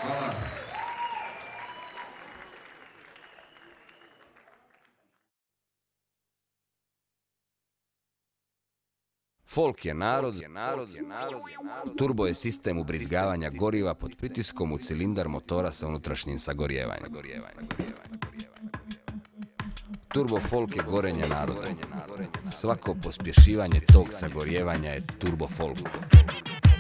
Folk je narod, turbo je sistem ubrizgavanja goriva pod pritiskom u cilindar motora sa unutrašnjim sagorijevanjem. Turbo folk je gorenje naroda. Svako pospješivanje tog sagorijevanja je turbo folk.